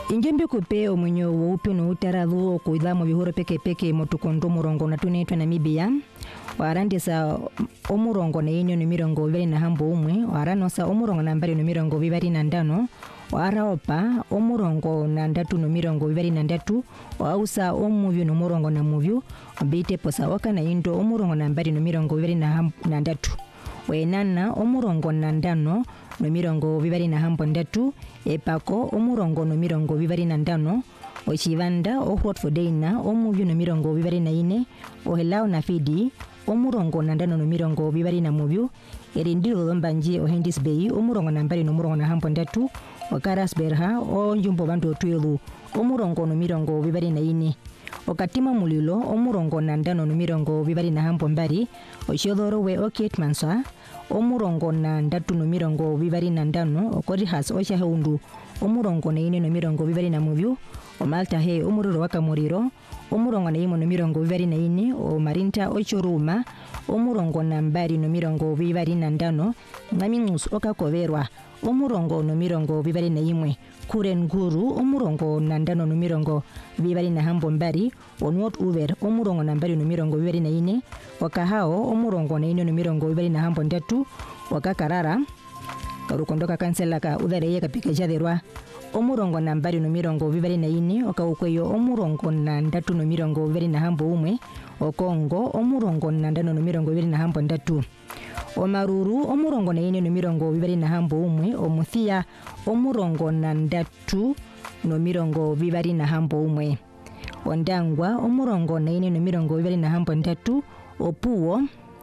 Ingembe kupe omunyo woupi no utaradhu okuidha mu bihoro peke motukondo murongo na tunetwa Namibia warandisa omurongo na inyo ni mirongo ibiri na hambo umwe waranosa omurongo nambari no mirongo ibiri na ndano waraopa omurongo na ndatu no mirongo ibiri na ndatu wausa omuvyu no murongo na muvyu obite posa waka na indo omurongo nambari no mirongo ibiri na ndatu wenana omurongo na ndano no mirongo ibiri na hambo ndatu epako omurongo no mirongo ibiri na ndano ochivanda ohotfodeina omuvyu no mirongo ibiri na ine ohelao na fidi omurongo na ndano no mirongo ibiri na muvyu erindiro lombanji ohendis bay omurongo nambari no murongo na hambo ndatu wakarasberha onjumbo bantu otwelu omurongo no mirongo ibiri na ine okatima mulilo omurongo na ndano no mirongo ibiri na hambo mbari oshodoro we oketmansa omurongo na ndatu no mirongo ibiri na ndano okorihas oshaheundu omurongo na ine no mirongo ibiri na muvyu omalta he omuriro wakamuriro omurongo na imo no mirongo ibiri na ine omarinta ochoruma omurongo na mbari no mirongo ibiri na ndano ngamingus okakoverwa omurongo no mirongo ibiri na imwe kuren guru omurongo na ndano no mirongo ibiri na hambo mbari onwot uver omurongo na mbari no mirongo ibiri na ine wakahao omurongo na ine no mirongo ibiri na hambo ndatu wakakarara karukondoka kansela ka udhareye kapike jaderwa omurongo na mbari no mirongo ibiri na ine okaukweyo omurongo na ndatu no mirongo ibiri na hambo umwe okongo omurongo na ndano no mirongo ibiri na hambo ndatu omaruru omurongo na ine no mirongo ibiri na hambo umwe omuthia omurongo na ndatu no mirongo ibiri na hambo umwe ondangwa omurongo na ine no mirongo ibiri na hambo ndatu opuo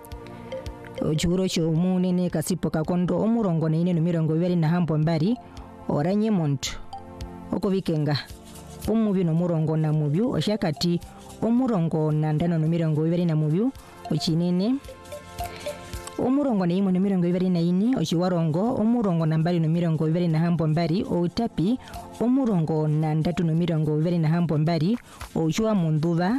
ochuro cho munene kasipo kakondo omurongo na ine no mirongo ibiri na hambo mbari oranyemont okovikenga omuvyu no murongo na muvyu oshakati omurongo na ndano no mirongo ibiri na muvyu ochinene omurongo na imo no mirongo ibiri na ine ochiwarongo omurongo na mbari no mirongo ibiri na hambo mbari outapi omurongo na ndatu no mirongo ibiri na hambo mbari ochuwa munduva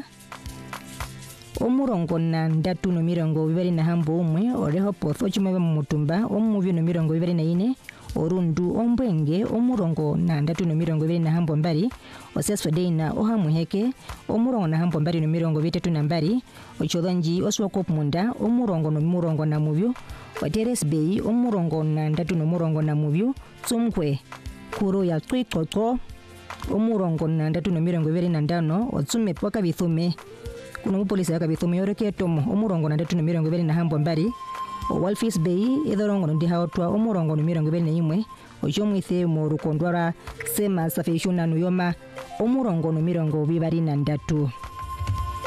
omurongo na ndatu no mirongo ibiri na hambo umwe orehopoth ochumaba mumutumba omuvyu no mirongo ibiri na ine orundu ombwenge omurongo na ndatu no mirongo ibiri na hambo mbari osesfodeina ohamuheke omurongo na hambo mbari no mirongo bitatu na mbari ochodonji oswakop munda omurongo no murongo na muvyu oteres bay omurongo na ndatu no murongo na muvyu tsumkwe kuro ya twikoko omurongo na ndatu no mirongo ibiri na ndano otsume poka bithume kuno mupolisi yakabithume yoreketomo omurongo na ndatu no mirongo ibiri na hambo mbari Walfis Bay idhorongo ndi haotwa omurongo no mirongo ibiri na imwe ochomwithe mu rukondwara sema safeshuna nuyoma omurongo no mirongo ibiri na ndatu